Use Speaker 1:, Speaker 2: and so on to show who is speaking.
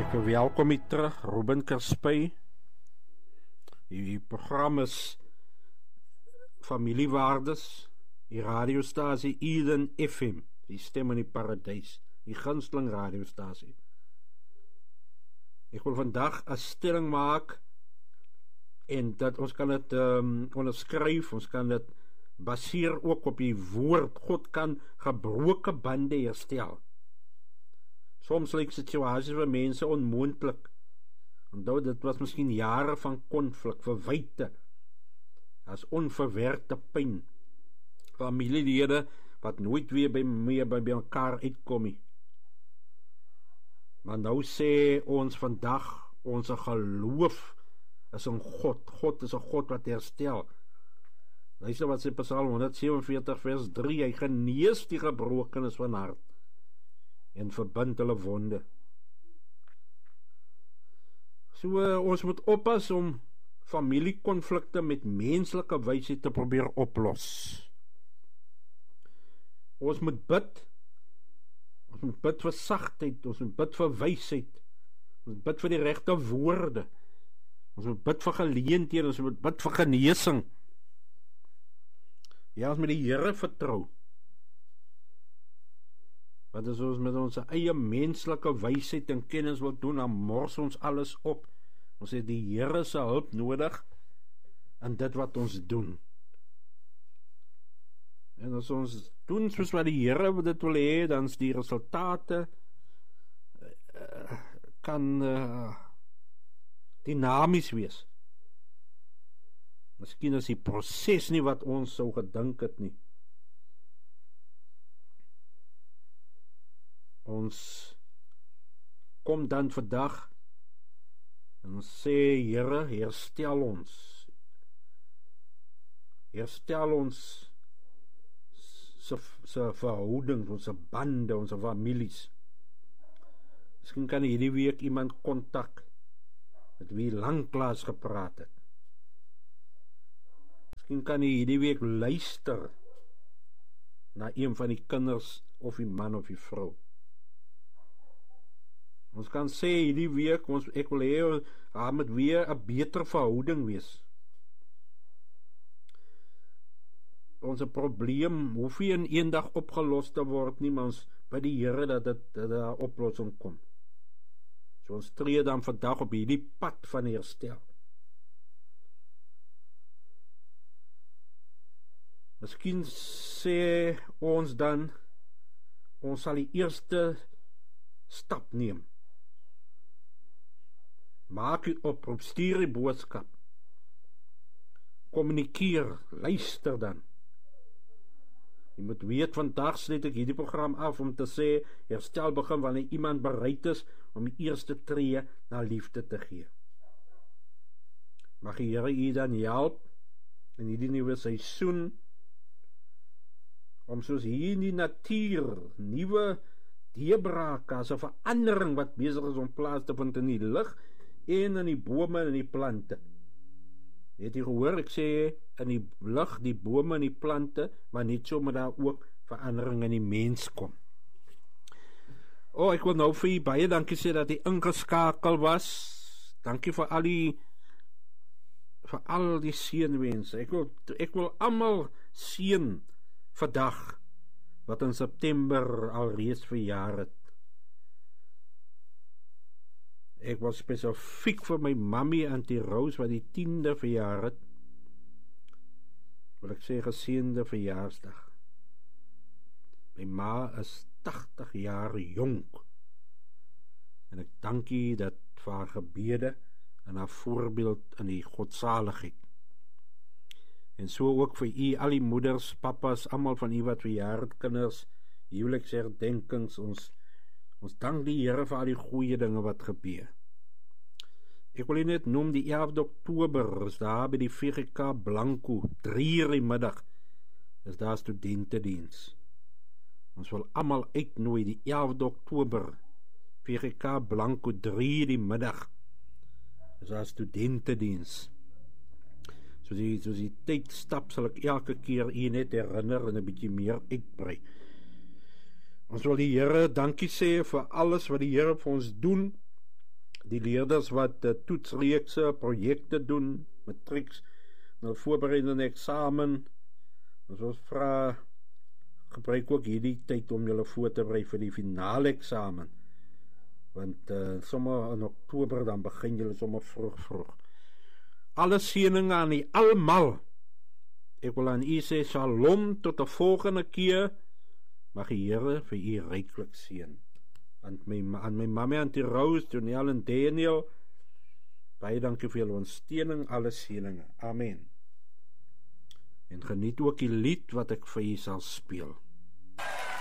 Speaker 1: Ek verwelkom u terug, Ruben Kerspy. Die program is Familiewaardes, die radiostasie Eden FM, die stem in die paradys, die gunsteling radiostasie. Ek wil vandag 'n stelling maak en dat ons kan dit onderskryf, ons kan dit baseer ook op die woord. God kan gebroke bande herstel. Soms lyk situasies vir mense onmoontlik. Onthou, dit was miskien jare van konflik, verwyte, as onverwerkte pyn, familielede wat nooit weer by mekaar uitkom nie. Maar nou sê ons vandag, ons geloof is in God. God is 'n God wat herstel. Luister wat sê Psalm 147 vers 3, hy genees die gebrokenes van hart en verbind hulle wonde. So ons moet oppas om familiekonflikte met menslike wysheid te probeer oplos. Ons moet bid. Ons moet bid vir sagtheid, ons moet bid vir wysheid. Ons moet bid vir die regte woorde. Ons moet bid vir geleenthede, ons moet bid vir genesing. Ja, ons moet die Here vertrou. Want as ons met ons eie menslike wysheid en kennis wil doen, dan mors ons alles op. Ons het die Here se hulp nodig in dit wat ons doen. En as ons doen soos wat die Here dit wil hê, dan is die resultate kan dinamies wees. Miskien is die proses nie wat ons sou gedink het nie. Ons kom dan vandag en ons sê, Here, herstel ons. Herstel ons se verhoudings, ons bande, ons families. Miskien kan hierdie week iemand kontak met wie lanklaas gepraat het. Miskien kan hierdie week luister na een van die kinders of die man of die vrou. Ons kan sê hierdie week, ek wil hê, daar moet weer 'n beter verhouding wees. Ons probleem hoef nie in een dag opgelos te word nie, maar ons by die Here dat daar 'n oplossing kom. So ons tree dan vandag op hierdie pad van herstel. Miskien sê ons dan, ons sal die eerste stap neem. Maak u oproep, stuur die boodskap. Kommunikeer, luister dan. Jy moet weet, vandag sluit ek hierdie program af om te sê, herstel begin wanneer iemand bereid is om die eerste tree na liefde te gee. Mag die Here u dan help in hierdie nuwe seisoen, om soos hier in die natuur, nuwe deurbrake, as 'n verandering wat besig is om plaas te vind in die lug en in die bome en in die plante. Het jy gehoor, ek sê in die lug, die bome en die plante, maar net so moet daar ook verandering in die mens kom. Ek wil nou vir jy baie dankie sê dat jy ingeskakel was. Dankie vir al die seënwense. Ek wil almal seën vandag wat in September alreeds verjaar het. Ek was spesifiek vir my mammy Auntie Rose wat die 10de verjaar het. Wil ek sê geseënde verjaarsdag. My ma is 80 jaar jonk. En ek dankie dat vir haar gebede en haar voorbeeld in die godsaligheid. En so ook vir u, al die moeders, papas, almal van u wat verjaar het, kinders, huweliksherdenkings, ons dank die Here vir al die goeie dinge wat gebeur. Ek wil net noem, die 11de Oktober is daar by die VGK Blanco, 3:00 die middag, is daar studentediens. Ons wil almal uitnooi die 11de Oktober, VGK Blanco, 3:00 die middag, is daar studentediens. Soos die tyd stap, sal ek elke keer u net herinner en 'n bietjie meer uitbrei. Ons wil die Here dankie sê vir alles wat die Here vir ons doen, die leerders wat toetsreekse, projekte doen, matrieks, nou voorbereidende eksamen. Ons vra, gebruik ook hierdie tyd om julle voor te berei vir die finale eksamen. Want sommer in Oktober dan begin julle sommer vroeg. Alle seëninge aan u almal. Ek wil aan u sê shalom tot 'n volgende keer. Mag die Here vir u ryklik seën. Aan my mamma, Auntie Rose, Daniel en Daniel, baie dankie vir julle ondersteuning, alle seëninge. Amen. En geniet ook die lied wat ek vir u sal speel.